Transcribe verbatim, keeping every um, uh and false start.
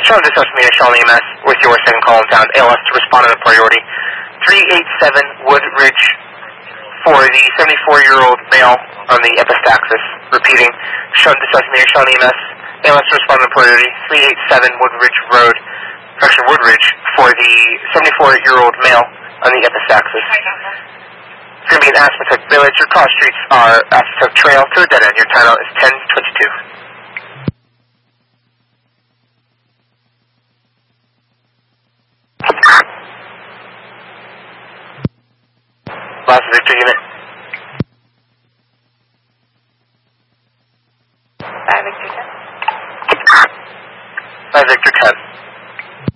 Sean, this is me, Sean E M S, with your second call in town, A L S to respond on a priority. three eighty-seven Woodridge for the seventy-four-year-old male on the epistaxis. Repeating, Sean, this is me, Sean E M S, A L S to respond on a priority. three eighty-seven Woodridge Road, correction, Woodridge, for the seventy-four-year-old male on the epistaxis. It's going to be an Aspetuck Village. Your cross streets are Aspetuck Trail to the dead end. Your title is ten twenty-two. Last Victor unit. Five Victor ten. Five Victor ten.